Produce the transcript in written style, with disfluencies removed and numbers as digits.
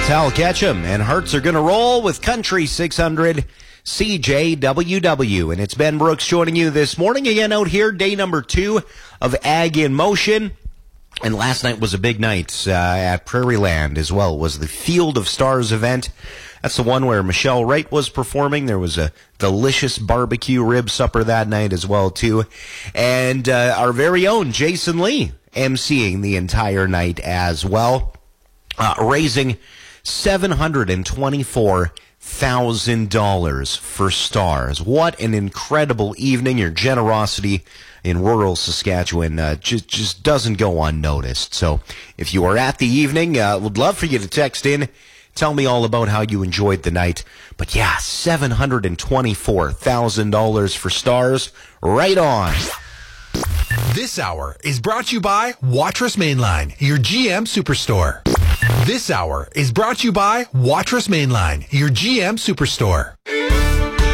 Hal Ketchum, and Hearts are going to roll with Country 600 CJWW. And it's Ben Brooks joining you this morning again out here, day number 2 of Ag in Motion. And last night was a big night at Prairie Land as well. It was the Field of Stars event. That's the one where Michelle Wright was performing. There was a delicious barbecue rib supper that night as well, too. And our very own Jason Lee emceeing the entire night as well, raising $724,000 for Stars. What an incredible evening. Your generosity in rural Saskatchewan just doesn't go unnoticed. So if you are at the evening, would love for you to text in. Tell me all about how you enjoyed the night. But yeah, $724,000 for Stars. Right on. This hour is brought to you by Watrous Mainline, your GM Superstore. This hour is brought to you by Watrous Mainline, your GM Superstore.